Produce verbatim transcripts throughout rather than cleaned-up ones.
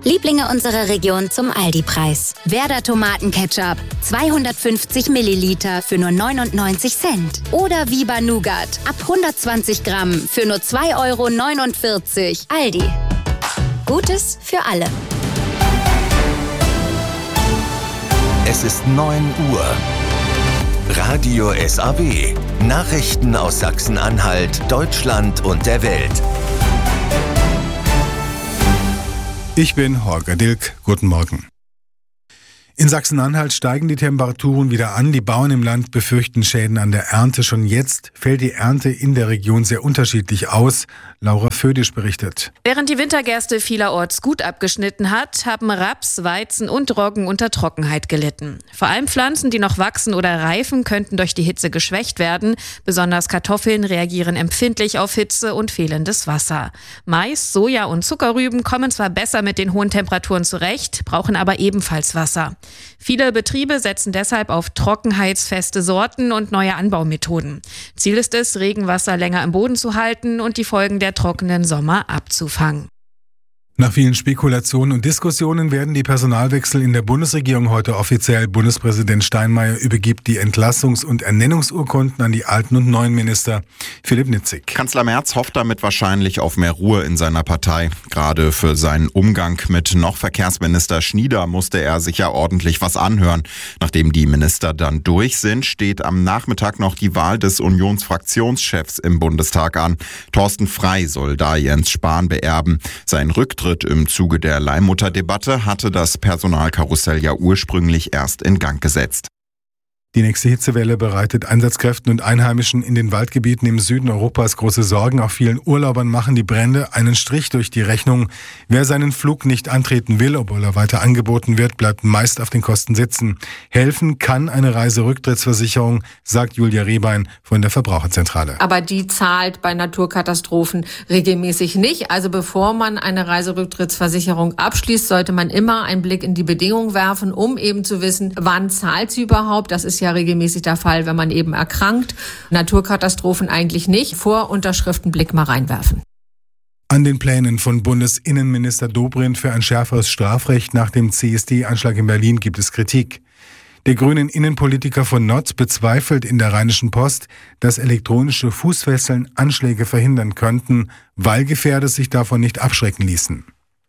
Lieblinge unserer Region zum Aldi-Preis. Werder Tomatenketchup, zweihundertfünfzig Milliliter für nur neunundneunzig Cent. Oder Viva Nougat, ab hundertzwanzig Gramm für nur zwei Euro neunundvierzig. Aldi. Gutes für alle. Es ist neun Uhr. Radio S A W. Nachrichten aus Sachsen-Anhalt, Deutschland und der Welt. Ich bin Holger Dilk. Guten Morgen. In Sachsen-Anhalt steigen die Temperaturen wieder an. Die Bauern im Land befürchten Schäden an der Ernte. Schon jetzt fällt die Ernte in der Region sehr unterschiedlich aus. Laura Födisch berichtet. Während die Wintergerste vielerorts gut abgeschnitten hat, haben Raps, Weizen und Roggen unter Trockenheit gelitten. Vor allem Pflanzen, die noch wachsen oder reifen, könnten durch die Hitze geschwächt werden. Besonders Kartoffeln reagieren empfindlich auf Hitze und fehlendes Wasser. Mais, Soja und Zuckerrüben kommen zwar besser mit den hohen Temperaturen zurecht, brauchen aber ebenfalls Wasser. Viele Betriebe setzen deshalb auf trockenheitsfeste Sorten und neue Anbaumethoden. Ziel ist es, Regenwasser länger im Boden zu halten und die Folgen der trockenen Sommer abzufangen. Nach vielen Spekulationen und Diskussionen werden die Personalwechsel in der Bundesregierung heute offiziell. Bundespräsident Steinmeier übergibt die Entlassungs- und Ernennungsurkunden an die alten und neuen Minister. Philipp Nitzig. Kanzler Merz hofft damit wahrscheinlich auf mehr Ruhe in seiner Partei. Gerade für seinen Umgang mit noch Verkehrsminister Schnieder musste er sich ja ordentlich was anhören. Nachdem die Minister dann durch sind, steht am Nachmittag noch die Wahl des Unionsfraktionschefs im Bundestag an. Thorsten Frey soll da Jens Spahn beerben. Sein Rücktritt im Zuge der Leihmutterdebatte hatte das Personalkarussell ja ursprünglich erst in Gang gesetzt. Die nächste Hitzewelle bereitet Einsatzkräften und Einheimischen in den Waldgebieten im Süden Europas große Sorgen. Auch vielen Urlaubern machen die Brände einen Strich durch die Rechnung. Wer seinen Flug nicht antreten will, obwohl er weiter angeboten wird, bleibt meist auf den Kosten sitzen. Helfen kann eine Reiserücktrittsversicherung, sagt Julia Rehbein von der Verbraucherzentrale. Aber die zahlt bei Naturkatastrophen regelmäßig nicht. Also bevor man eine Reiserücktrittsversicherung abschließt, sollte man immer einen Blick in die Bedingungen werfen, um eben zu wissen, wann zahlt sie überhaupt. Das ist ja regelmäßig der Fall, wenn man eben erkrankt. Naturkatastrophen eigentlich nicht. Vor Unterschriften Blick mal reinwerfen. An den Plänen von Bundesinnenminister Dobrindt für ein schärferes Strafrecht nach dem C S D-Anschlag in Berlin gibt es Kritik. Der grünen Innenpolitiker von Notz bezweifelt in der Rheinischen Post, dass elektronische Fußfesseln Anschläge verhindern könnten, weil Gefährder sich davon nicht abschrecken ließen.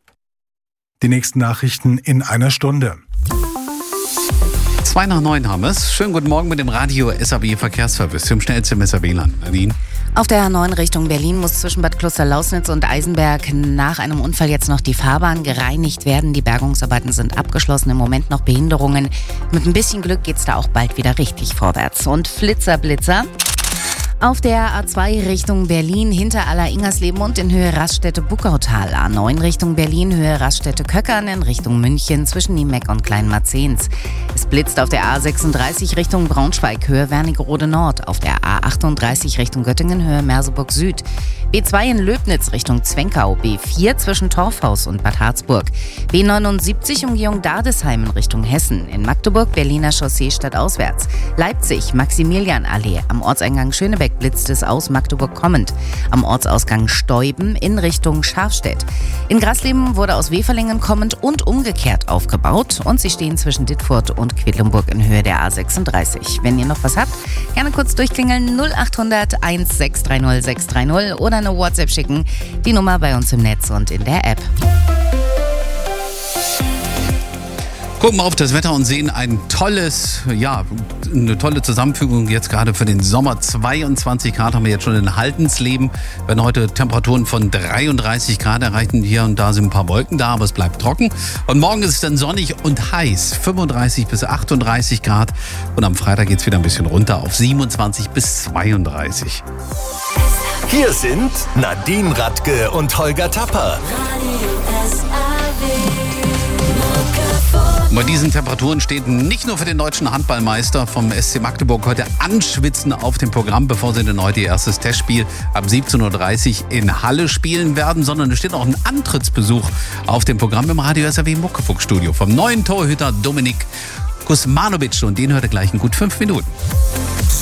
Die nächsten Nachrichten in einer Stunde. Zwei nach neun haben es. Schönen guten Morgen mit dem Radio S A W Verkehrsservice zum schnellsten M S A W-Land. Nadine. Auf der A neun Richtung Berlin muss zwischen Bad Kloster-Lausnitz und Eisenberg nach einem Unfall jetzt noch die Fahrbahn gereinigt werden. Die Bergungsarbeiten sind abgeschlossen, im Moment noch Behinderungen. Mit ein bisschen Glück geht's da auch bald wieder richtig vorwärts. Und Flitzer, Blitzer. Auf der A zwei Richtung Berlin hinter Aller-Ingersleben und in Höhe Raststätte-Buckautal. A neun Richtung Berlin, Höhe Raststätte-Köckern in Richtung München zwischen Niemeck und Kleinmarzens. Es blitzt auf der A sechsunddreißig Richtung Braunschweig, Höhe Wernigerode Nord. Auf der A achtunddreißig Richtung Göttingen, Höhe Merseburg Süd. B zwei in Löbnitz Richtung Zwenkau. B vier zwischen Torfhaus und Bad Harzburg. B neunundsiebzig Umgehung Dardesheim in Richtung Hessen. In Magdeburg Berliner Chaussee stadtauswärts. Leipzig Maximilianallee. Am Ortseingang Schönebeck blitzt es aus Magdeburg kommend. Am Ortsausgang Stäuben in Richtung Scharfstedt. In Grasleben wurde aus Weferlingen kommend und umgekehrt aufgebaut und sie stehen zwischen Dittfurt und Quedlinburg in Höhe der A sechsunddreißig. Wenn ihr noch was habt, gerne kurz durchklingeln null acht hundert eins sechs drei null sechs drei null oder eine WhatsApp schicken. Die Nummer bei uns im Netz und in der App. Gucken wir auf das Wetter und sehen ein tolles, ja, eine tolle Zusammenfügung jetzt gerade für den Sommer. zweiundzwanzig Grad haben wir jetzt schon in Haltensleben. Wir werden heute Temperaturen von dreiunddreißig Grad erreichen. Hier und da sind ein paar Wolken da, aber es bleibt trocken. Und morgen ist es dann sonnig und heiß. fünfunddreißig bis achtunddreißig Grad. Und am Freitag geht es wieder ein bisschen runter auf siebenundzwanzig bis zweiunddreißig. Hier sind Nadine Radke und Holger Tapper. Bei diesen Temperaturen steht nicht nur für den deutschen Handballmeister vom S C Magdeburg heute Anschwitzen auf dem Programm, bevor sie dann heute ihr erstes Testspiel ab siebzehn Uhr dreißig in Halle spielen werden, sondern es steht auch ein Antrittsbesuch auf dem Programm im Radio S A W Muckefuck-Studio vom neuen Torhüter Dominik Kuzmanovic und den hört er gleich in gut fünf Minuten.